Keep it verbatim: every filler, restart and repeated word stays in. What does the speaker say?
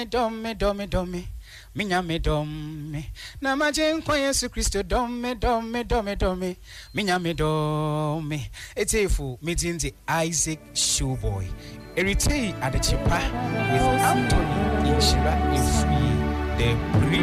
Dome, dome, dome. Minya me dome. Na majen kwa Yesu Kristo dome, dome, dome, dome. Minya me dome. Etefu metinze Isaac Showboy. Eritei Adechipa with Anthony Inshira Ifri the